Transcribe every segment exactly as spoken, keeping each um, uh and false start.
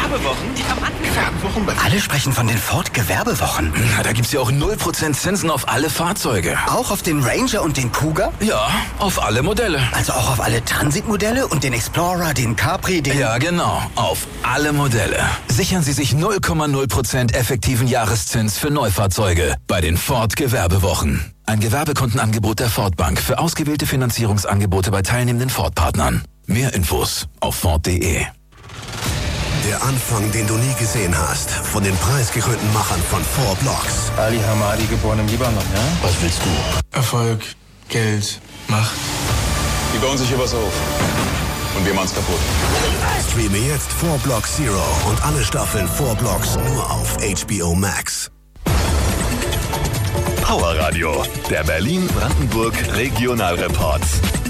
Gewerbewochen, die am Anfang. Gewerbewochen? Bei Alle sprechen von den Ford Gewerbewochen. Na, da gibt's ja auch null Prozent Zinsen auf alle Fahrzeuge. Auch auf den Ranger und den Kuga? Ja, auf alle Modelle. Also auch auf alle Transitmodelle und den Explorer, den Capri, den... Ja, genau. Auf alle Modelle. Sichern Sie sich null Komma null Prozent effektiven Jahreszins für Neufahrzeuge bei den Ford Gewerbewochen. Ein Gewerbekundenangebot der Ford Bank für ausgewählte Finanzierungsangebote bei teilnehmenden Ford-Partnern. Mehr Infos auf Ford punkt de. Der Anfang, den du nie gesehen hast, von den preisgekrönten Machern von Four Blocks. Ali Hamadi, geboren im Libanon, ja? Was willst du? Erfolg, Geld, Macht. Die bauen sich hier was auf. Und wir machen's kaputt. Streame jetzt Four Blocks Zero und alle Staffeln Four Blocks nur auf H B O Max. Power Radio, der Berlin-Brandenburg Regionalreport.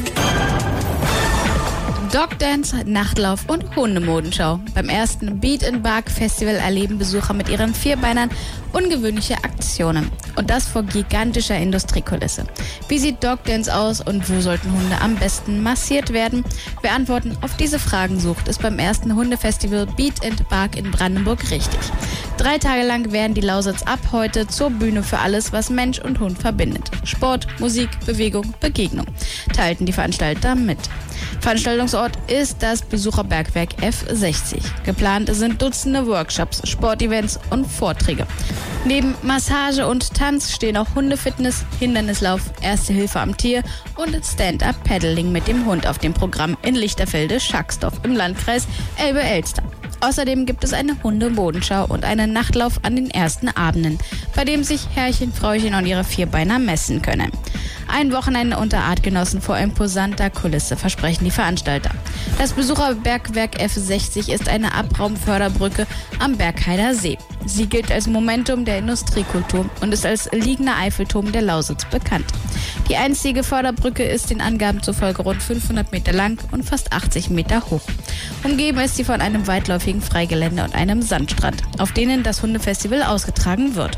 Dogdance, Nachtlauf und Hundemodenschau. Beim ersten Beat and Bark Festival erleben Besucher mit ihren Vierbeinern ungewöhnliche Aktionen. Und das vor gigantischer Industriekulisse. Wie sieht Dogdance aus und wo sollten Hunde am besten massiert werden? Wer Antworten auf diese Fragen sucht, ist beim ersten Hundefestival Beat and Bark in Brandenburg richtig. Drei Tage lang werden die Lausitz ab heute zur Bühne für alles, was Mensch und Hund verbindet. Sport, Musik, Bewegung, Begegnung, teilten die Veranstalter mit. Veranstaltungsort ist das Besucherbergwerk F sechzig. Geplant sind Dutzende Workshops, Sportevents und Vorträge. Neben Massage und Tanz stehen auch Hundefitness, Hindernislauf, Erste Hilfe am Tier und Stand-Up-Paddling mit dem Hund auf dem Programm in Lichterfelde-Schacksdorf im Landkreis Elbe-Elster. Außerdem gibt es eine Hundemodenschau und einen Nachtlauf an den ersten Abenden, bei dem sich Herrchen, Frauchen und ihre Vierbeiner messen können. Ein Wochenende unter Artgenossen vor imposanter Kulisse versprechen die Veranstalter. Das Besucherbergwerk F sechzig ist eine Abraumförderbrücke am Bergheider See. Sie gilt als Momentum der Industriekultur und ist als liegender Eiffelturm der Lausitz bekannt. Die einstige Förderbrücke ist den Angaben zufolge rund fünfhundert Meter lang und fast achtzig Meter hoch. Umgeben ist sie von einem weitläufigen Freigelände und einem Sandstrand, auf denen das Hundefestival ausgetragen wird.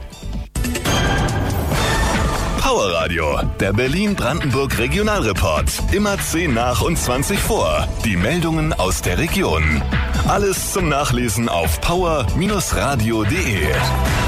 Power Radio, der Berlin-Brandenburg Regionalreport. Immer zehn nach und zwanzig vor. Die Meldungen aus der Region. Alles zum Nachlesen auf power Bindestrich radio punkt de.